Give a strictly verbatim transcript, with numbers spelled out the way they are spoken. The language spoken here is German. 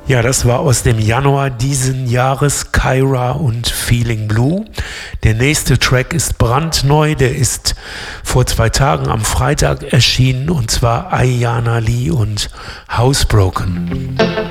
Ja, das war aus dem Januar diesen Jahres Kyra und Feeling Blue. Der nächste Track ist brandneu, der ist vor zwei Tagen am Freitag erschienen, und zwar Ayana Lee und Housebroken.